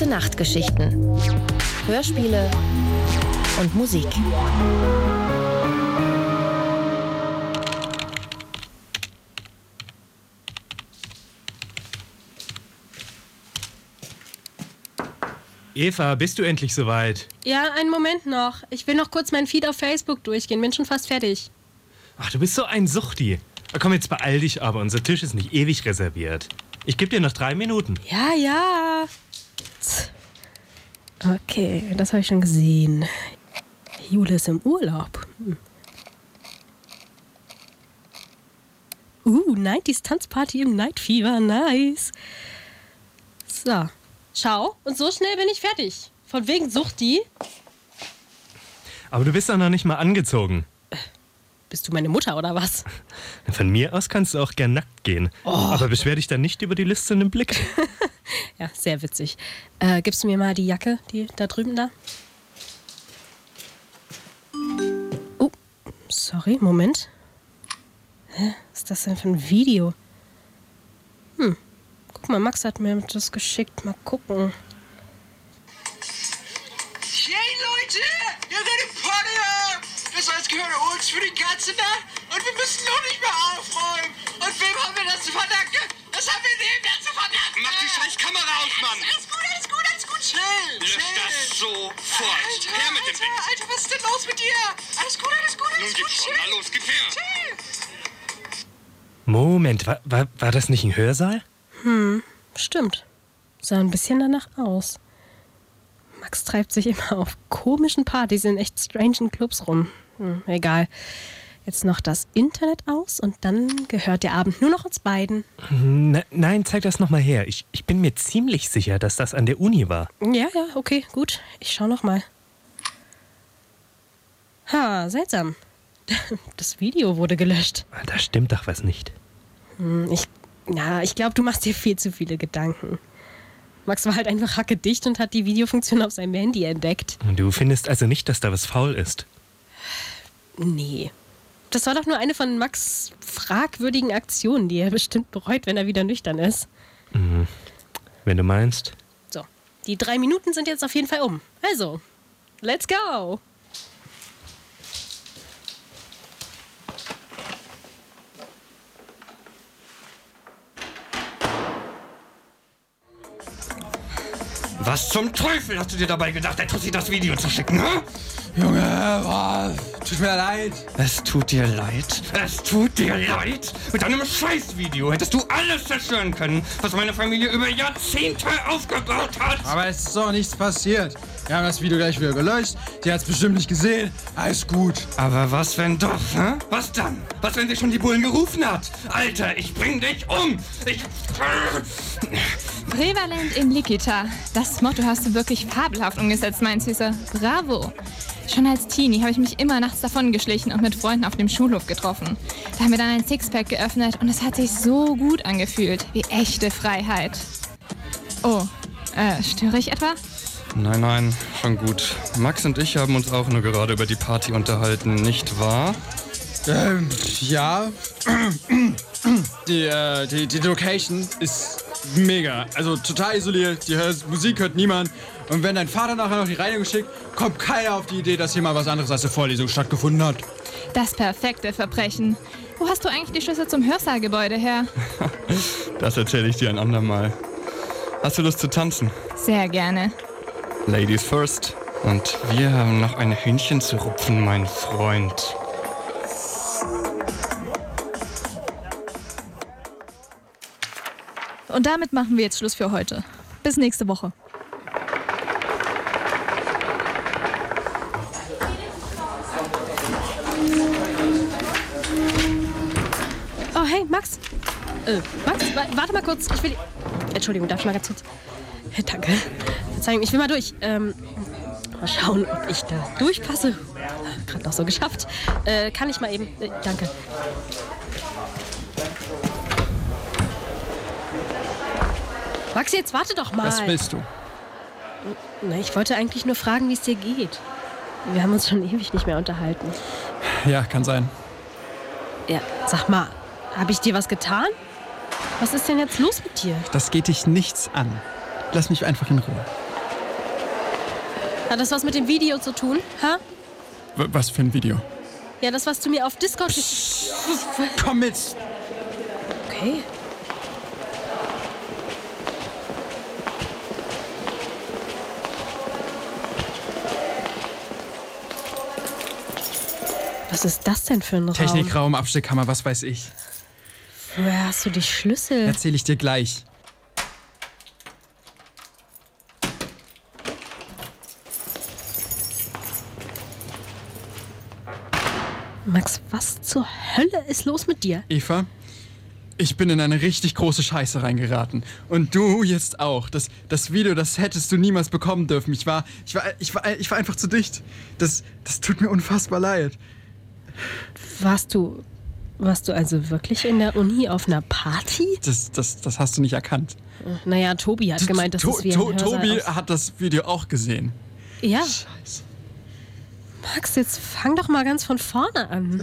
Gute Nachtgeschichten. Hörspiele und Musik. Eva, bist du endlich soweit? Ja, einen Moment noch. Ich will noch kurz meinen Feed auf Facebook durchgehen. Bin schon fast fertig. Ach, du bist so ein Suchti. Komm, jetzt beeil dich aber. Unser Tisch ist nicht ewig reserviert. Ich gebe dir noch 3 Minuten. Ja. Okay, das habe ich schon gesehen. Jule ist im Urlaub. 90s Tanzparty im Night Fever. Nice. So. Schau, und so schnell bin ich fertig. Von wegen Suchti. Aber du bist doch noch nicht mal angezogen. Bist du meine Mutter oder was? Von mir aus kannst du auch gern nackt gehen. Oh. Aber beschwer dich dann nicht über die lüsternen Blicke. Ja, sehr witzig. Gibst du mir mal die Jacke, die da drüben da? Oh, sorry, Moment. Hä? Was ist das denn für ein Video? Guck mal, Max hat mir das geschickt. Mal gucken. Hey Leute, wir haben eine Party ab. Das heißt, gehört uns für die ganze Nacht und wir müssen noch nicht mehr aufräumen. Und wem haben wir das zu verdanken? Das haben wir dem dazu verdanken. Mach die scheiß Kamera aus, Mann. Alles gut, chill. Lösch das sofort. Her mit dem Ding. Alter, was ist denn los mit dir? Alles gut, Nun gib's schon. Na los, gib her. Chill. Moment, war das nicht ein Hörsaal? Stimmt. Sah ein bisschen danach aus. Max treibt sich immer auf komischen Partys in echt strangen Clubs rum. Egal. Jetzt noch das Internet aus und dann gehört der Abend nur noch uns beiden. Nein, zeig das nochmal her. Ich bin mir ziemlich sicher, dass das an der Uni war. Ja, okay, gut. Ich schau noch mal. Seltsam. Das Video wurde gelöscht. Da stimmt doch was nicht. Ich glaube, du machst dir viel zu viele Gedanken. Max war halt einfach hackedicht und hat die Videofunktion auf seinem Handy entdeckt. Du findest also nicht, dass da was faul ist? Nee. Das war doch nur eine von Max' fragwürdigen Aktionen, die er bestimmt bereut, wenn er wieder nüchtern ist. Wenn du meinst. So, die 3 Minuten sind jetzt auf jeden Fall um. Also, let's go! Was zum Teufel hast du dir dabei gedacht, der Tussi das Video zu schicken, hä? Junge, tut mir leid. Es tut dir leid? Es tut dir leid? Mit einem Scheißvideo hättest du alles zerstören können, was meine Familie über Jahrzehnte aufgebaut hat. Aber es ist doch nichts passiert. Wir haben das Video gleich wieder gelöscht. Sie hat's bestimmt nicht gesehen. Alles gut. Aber was, wenn doch, hä? Was dann? Was, wenn sie schon die Bullen gerufen hat? Alter, ich bring dich um! Prävalent in Likita. Das Motto hast du wirklich fabelhaft umgesetzt, mein Süßer. Bravo. Schon als Teenie habe ich mich immer nachts davongeschlichen und mit Freunden auf dem Schulhof getroffen. Da haben wir dann ein Sixpack geöffnet und es hat sich so gut angefühlt. Wie echte Freiheit. Oh, störe ich etwa? Nein, schon gut. Max und ich haben uns auch nur gerade über die Party unterhalten, nicht wahr? Ja. Die Location ist mega. Also total isoliert. Die Musik hört niemand. Und wenn dein Vater nachher noch die Reinigung schickt, kommt keiner auf die Idee, dass hier mal was anderes als eine Vorlesung stattgefunden hat. Das perfekte Verbrechen. Wo hast du eigentlich die Schlüssel zum Hörsaalgebäude her? Das erzähle ich dir ein andermal. Hast du Lust zu tanzen? Sehr gerne. Ladies first. Und wir haben noch ein Hühnchen zu rupfen, mein Freund. Und damit machen wir jetzt Schluss für heute. Bis nächste Woche. Oh, hey, Max. Max, warte mal kurz. Ich will... Entschuldigung, darf ich mal ganz kurz... Danke. Verzeihung, ich will mal durch. Mal schauen, ob ich da durchpasse. Gerade noch so geschafft. Kann ich mal eben... danke. Max, jetzt warte doch mal. Was willst du? Na, ich wollte eigentlich nur fragen, wie es dir geht. Wir haben uns schon ewig nicht mehr unterhalten. Ja, kann sein. Ja, sag mal, habe ich dir was getan? Was ist denn jetzt los mit dir? Das geht dich nichts an. Lass mich einfach in Ruhe. Hat das was mit dem Video zu tun? Ha? Was für ein Video? Ja, das, was du mir auf Discord... Komm mit! Okay. Was ist das denn für ein Raum? Technikraum, Abstellkammer, was weiß ich. Woher hast du die Schlüssel? Erzähl ich dir gleich. Max, was zur Hölle ist los mit dir? Eva, ich bin in eine richtig große Scheiße reingeraten. Und du jetzt auch. Das Video, das hättest du niemals bekommen dürfen. Ich war einfach zu dicht. Das tut mir unfassbar leid. Warst du also wirklich in der Uni auf einer Party? Das hast du nicht erkannt. Naja, Tobi hat gemeint, dass es wie ein Hörsaal Tobi hat das Video auch gesehen. Ja. Scheiße. Max, jetzt fang doch mal ganz von vorne an.